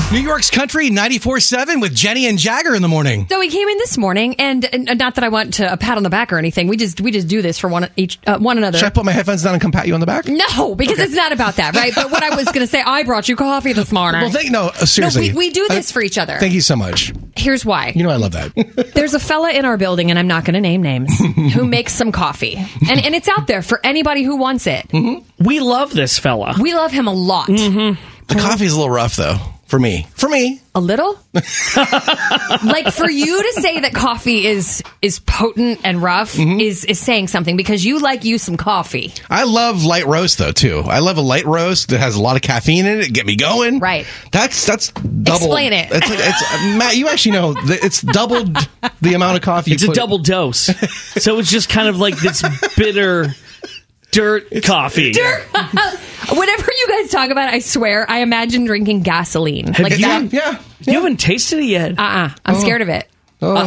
New York's Country 94.7 with Jenny and Jagger in the morning. So we came in this morning, and not that I want to a pat on the back or anything. We just do this for one another. Should I put my headphones down and come pat you on the back? No, because it's not about that, right? But what I was going to say, I brought you coffee this morning. Well, seriously. No, we do this for each other. Thank you so much. Here's why. You know I love that. There's a fella in our building, and I'm not going to name names, who makes some coffee. And it's out there for anybody who wants it. Mm-hmm. We love this fella. We love him a lot. Mm-hmm. The coffee's a little rough, though. For me. A little? Like, for you to say that coffee is potent and rough is saying something, because you like some coffee. I love light roast, though, too. I love a light roast that has a lot of caffeine in it. Get me going. Right. That's double. Explain it. Matt, you actually know that it's doubled the amount of coffee. It's a double dose. So it's just kind of like this bitter dirt coffee. Whatever you guys talk about, I swear, I imagine drinking gasoline. You haven't tasted it yet. I'm scared of it.